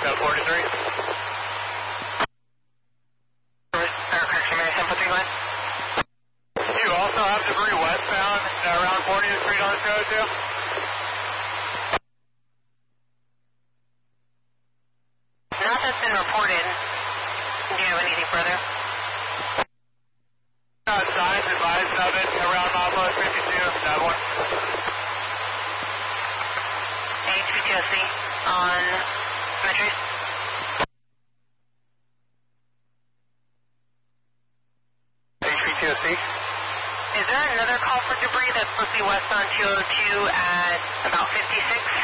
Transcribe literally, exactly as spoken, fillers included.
uh, forty-three. Or correction, Mary ten four three, go ahead. You also have debris westbound uh, around fortieth Street on this road too? Not that's been reported. Do you have anything further? Uh, signs advised of it around milepost fifty-two, that one. H V T O C on Symmetry. H V T O C. Is there another call for debris that's supposed to be west on two oh two at about fifty-six?